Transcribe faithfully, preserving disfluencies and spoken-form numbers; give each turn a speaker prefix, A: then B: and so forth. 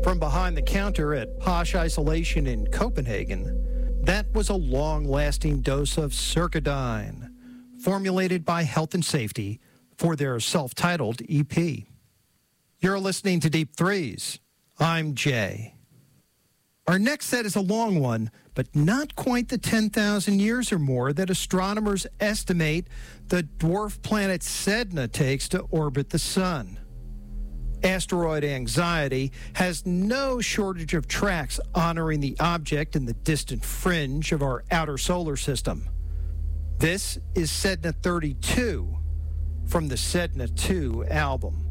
A: From behind the counter at Posh Isolation in Copenhagen, that was a long-lasting dose of Circadine, formulated by Health and Safety for their self-titled E P. You're listening to Deep Threes. I'm Jay. Our next set is a long one, but not quite the ten thousand years or more that astronomers estimate the dwarf planet Sedna takes to orbit the sun. Asteroid anxiety has no shortage of tracks honoring the object in the distant fringe of our outer solar system. This is Sedna thirty-two from the Sedna two album.